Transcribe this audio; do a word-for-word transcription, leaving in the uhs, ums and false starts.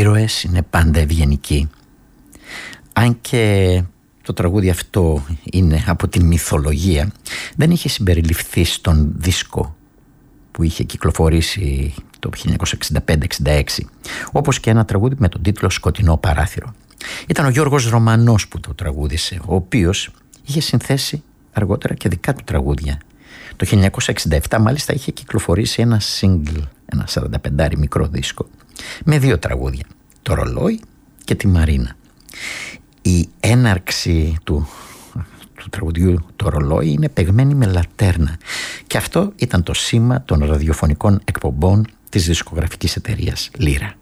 ήρωες είναι πάντα ευγενικοί. Αν και το τραγούδι αυτό είναι από την μυθολογία, δεν είχε συμπεριληφθεί στον δίσκο που είχε κυκλοφορήσει το χίλια εννιακόσια εξήντα πέντε εξήντα έξι, όπως και ένα τραγούδι με τον τίτλο «Σκοτεινό παράθυρο». Ήταν ο Γιώργος Ρωμανός που το τραγούδισε, ο οποίος είχε συνθέσει αργότερα και δικά του τραγούδια. Το χίλια εννιακόσια εξήντα επτά μάλιστα είχε κυκλοφορήσει ένα single, ένα σαρανταπεντάρι μικρό δίσκο, με δύο τραγούδια, το Ρολόι και τη Μαρίνα. Η έναρξη του, του τραγουδιού το Ρολόι είναι παιγμένη με λατέρνα, και αυτό ήταν το σήμα των ραδιοφωνικών εκπομπών της δισκογραφικής εταιρείας Λύρα.